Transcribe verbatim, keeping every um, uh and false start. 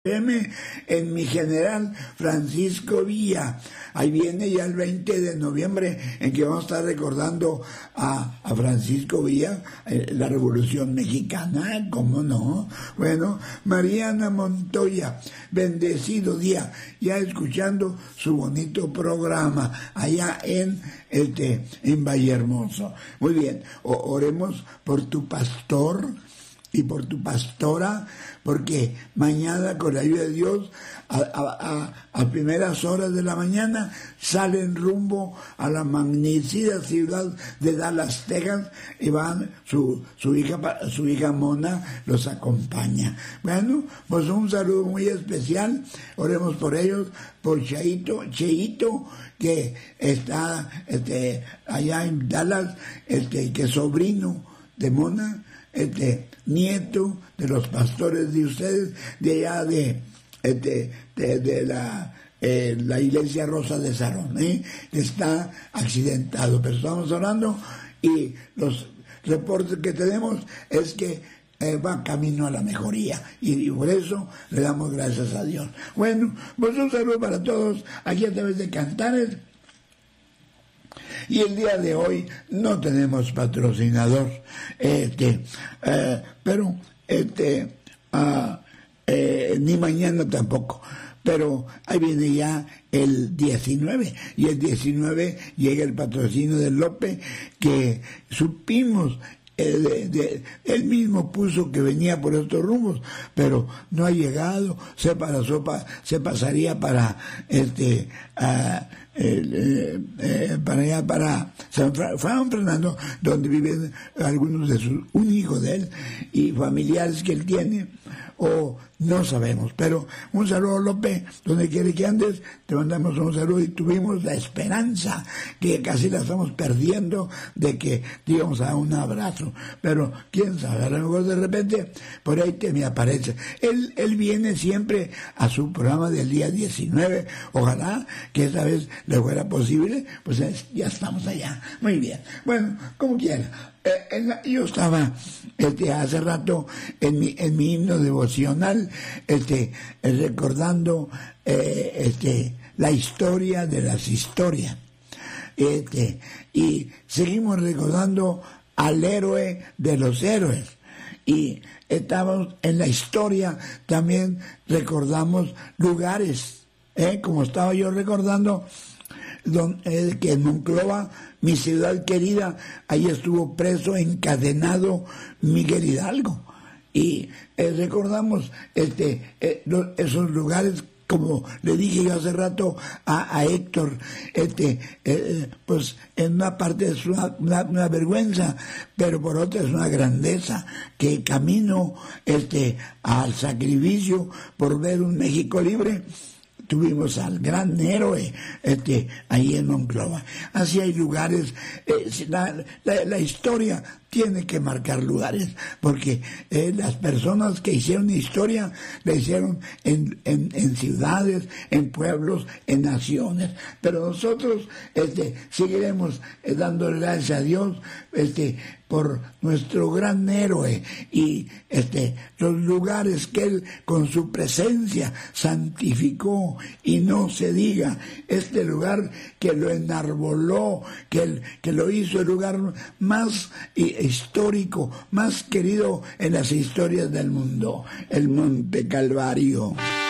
en mi general Francisco Villa. Ahí viene ya el veinte de noviembre en que vamos a estar recordando a, a Francisco Villa, eh, la Revolución Mexicana, ¿cómo no? Bueno, Mariana Montoya, bendecido día, ya escuchando su bonito programa allá en este en Vallehermoso. Muy bien, o, oremos por tu pastor y por tu pastora, porque mañana con la ayuda de Dios a, a, a, a primeras horas de la mañana salen rumbo a la magnífica ciudad de Dallas, Texas, y van su, su hija su hija Mona los acompaña. Bueno, pues un saludo muy especial, oremos por ellos, por Cheito, Cheito que está este allá en Dallas, este que es sobrino de Mona, este nieto de los pastores de ustedes, de allá de, de, de, de la, eh, la iglesia Rosa de Sarón, ¿eh? Está accidentado, pero estamos orando y los reportes que tenemos es que eh, va camino a la mejoría y, y por eso le damos gracias a Dios. Bueno, pues un saludo para todos aquí a través de Cantares. Y el día de hoy no tenemos patrocinador, este, eh, pero este, uh, eh, ni mañana tampoco. Pero ahí viene ya el diecinueve, y el diecinueve llega el patrocinio de López, que supimos. El, de, de, él mismo puso que venía por estos rumbos, pero no ha llegado, se pasó, pa, se pasaría para este uh, el, eh, eh, para allá para San, Fra, San Fernando, donde viven algunos de sus un hijo de él y familiares que él tiene, o no sabemos, pero un saludo, López, donde quiere que andes, te mandamos un saludo, y tuvimos la esperanza, que casi la estamos perdiendo, de que te íbamos a dar un abrazo, pero quién sabe, a lo mejor de repente por ahí te me aparece. Él, él viene siempre a su programa del día diecinueve, ojalá que esta vez le fuera posible, pues es, ya estamos allá. Muy bien, bueno, como quiera. Eh, la, yo estaba este, hace rato en mi, en mi himno devocional este, eh, recordando eh, este, la historia de las historias, este, y seguimos recordando al héroe de los héroes, y estamos en la historia, también recordamos lugares, ¿eh? Como estaba yo recordando Don, eh, que en Monclova, mi ciudad querida, ahí estuvo preso, encadenado Miguel Hidalgo, y eh, recordamos este eh, lo, esos lugares, como le dije yo hace rato a, a Héctor, este eh, pues en una parte es una, una, una vergüenza, pero por otra es una grandeza, que camino este al sacrificio por ver un México libre. Tuvimos al gran héroe este, ahí en Monclova. Así hay lugares, eh, la, la, la historia tiene que marcar lugares, porque eh, las personas que hicieron historia la hicieron en, en, en ciudades, en pueblos, en naciones, pero nosotros este, seguiremos eh, dándole gracias a Dios este, por nuestro gran héroe, y este, los lugares que él con su presencia santificó, y no se diga este lugar que lo enarboló, que, él, que lo hizo el lugar más y, histórico, más querido en las historias del mundo, el Monte Calvario.